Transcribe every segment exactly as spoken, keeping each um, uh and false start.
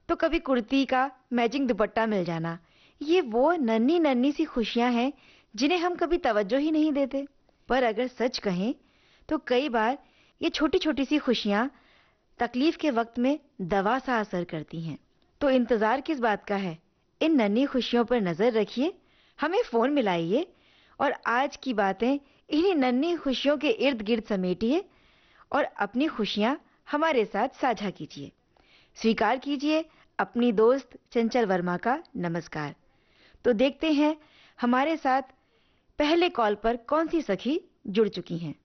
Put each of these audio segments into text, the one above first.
तो कभी कुर्ती का मैचिंग दुपट्टा मिल जाना। ये वो नन्ही नन्ही सी खुशियां हैं जिन्हें हम कभी तवज्जो ही नहीं देते। पर अगर सच कहें तो कई बार ये छोटी छोटी सी खुशियां तकलीफ के वक्त में दवा सा असर करती हैं। तो इंतजार किस बात का है? इन नन्ही खुशियों पर नजर रखिए, हमें फोन मिलाइए और आज की बातें इन्हीं नन्ही खुशियों के इर्द गिर्द समेटिए और अपनी खुशियां हमारे साथ साझा कीजिए। स्वीकार कीजिए अपनी दोस्त चंचल वर्मा का नमस्कार। तो देखते हैं हमारे साथ पहले कॉल पर कौन सी सखी जुड़ चुकी हैं।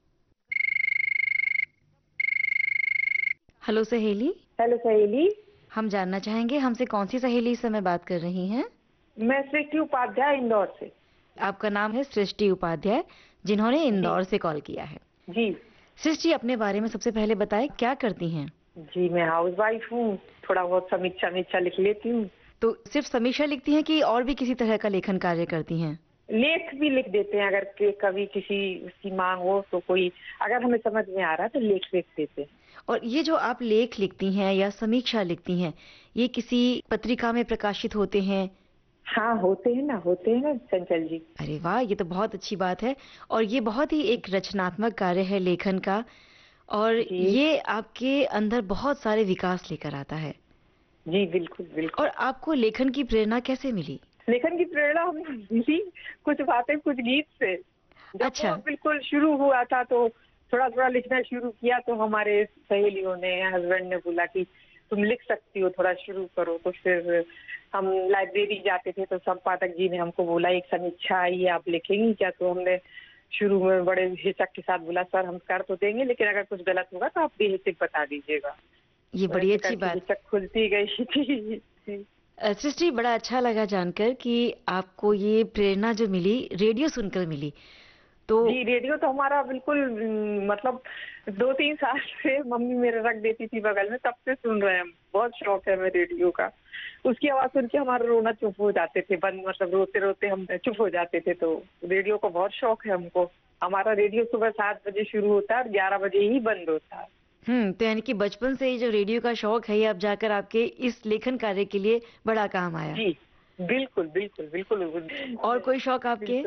हेलो सहेली। हेलो सहेली। हम जानना चाहेंगे हमसे कौन सी सहेली इस समय बात कर रही हैं? मैं सृष्टि उपाध्याय इंदौर से। आपका नाम है सृष्टि उपाध्याय, जिन्होंने इंदौर से कॉल किया है। जी सृष्टि, अपने बारे में सबसे पहले बताएं, क्या करती हैं? जी मैं हाउस वाइफ हूँ, थोड़ा बहुत समीक्षा समीक्षा लिख लेती हूँ। तो सिर्फ समीक्षा लिखती हैं कि और भी किसी तरह का लेखन कार्य करती हैं? लेख भी लिख देते हैं, अगर के, कभी किसी उसकी मांग हो तो, कोई अगर हमें समझ में आ रहा है तो लेख लिख देते हैं। और ये जो आप लेख लिखती हैं या समीक्षा लिखती हैं, ये किसी पत्रिका में प्रकाशित होते हैं? हाँ होते हैं ना, होते हैं ना चंचल जी। अरे वाह, ये तो बहुत अच्छी बात है। और ये बहुत ही एक रचनात्मक कार्य है लेखन का, और ये आपके अंदर बहुत सारे विकास लेकर आता है। जी बिल्कुल बिल्कुल। और आपको लेखन की प्रेरणा कैसे मिली? लेखन की प्रेरणा हमें मिली कुछ बातें कुछ गीत से। जब अच्छा। वो बिल्कुल शुरू हुआ था तो थोड़ा थोड़ा लिखना शुरू किया, तो हमारे सहेलियों ने, हस्बैंड ने बोला कि तुम लिख सकती हो, थोड़ा शुरू करो। तो फिर हम लाइब्रेरी जाते थे तो संपादक जी ने हमको बोला एक समीक्षा आई है, आप लिखेंगी क्या? तो हमने शुरू में बड़े हिचक के साथ बोला सर हम कर तो देंगे, लेकिन अगर कुछ गलत होगा तो आप बेहिचक बता दीजिएगा। ये बड़ी अच्छी बात। हिचक खुलती गई थी। सृष्टि, बड़ा अच्छा लगा जानकर कि आपको ये प्रेरणा जो मिली रेडियो सुनकर मिली। तो जी रेडियो तो हमारा बिल्कुल, मतलब दो तीन साल से मम्मी मेरे रख देती थी बगल में, तब से सुन रहे हैं हम। बहुत शौक है हमें रेडियो का। उसकी आवाज सुन के हमारा रोना चुप हो जाते थे, बंद मतलब रोते रोते हम चुप हो जाते थे। तो रेडियो का बहुत शौक है हमको। हमारा रेडियो सुबह सात बजे शुरू होता है और ग्यारह बजे ही बंद होता है। हम्म तो यानी कि बचपन से ही जो रेडियो का शौक है, ये अब जाकर आपके इस लेखन कार्य के लिए बड़ा काम आया। जी बिल्कुल बिल्कुल बिल्कुल। और कोई शौक आपके?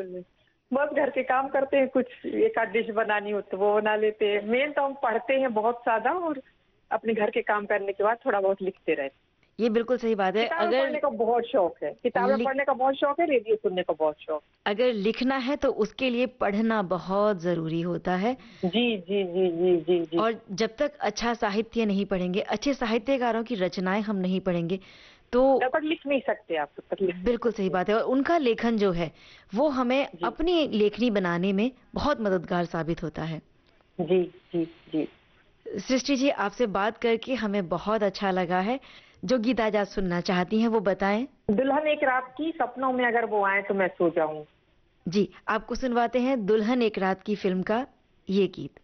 बस घर के काम करते हैं, कुछ एक आध डिश बनानी हो तो वो बना लेते हैं। मेन तो हम पढ़ते हैं बहुत ज्यादा, और अपने घर के काम करने के बाद थोड़ा बहुत लिखते रहते। ये बिल्कुल सही बात है। किताबें अगर पढ़ने का बहुत शौक है, किताबें पढ़ने का बहुत शौक है, रेडियो सुनने का बहुत शौक। अगर लिखना है तो उसके लिए पढ़ना बहुत जरूरी होता है। जी जी जी जी जी जी। और जब तक अच्छा साहित्य नहीं पढ़ेंगे, अच्छे साहित्यकारों की रचनाएं हम नहीं पढ़ेंगे तो तब तक लिख नहीं सकते आप। तब तक बिल्कुल सही बात है। और उनका लेखन जो है वो हमें अपनी लेखनी बनाने में बहुत मददगार साबित होता है। जी जी जी। सृष्टि जी, आपसे बात करके हमें बहुत अच्छा लगा है। जो गीत आज आप सुनना चाहती हैं वो बताएं। दुल्हन एक रात की, सपनों में अगर वो आए तो मैं सो जाऊं। जी, आपको सुनवाते हैं दुल्हन एक रात की फिल्म का ये गीत।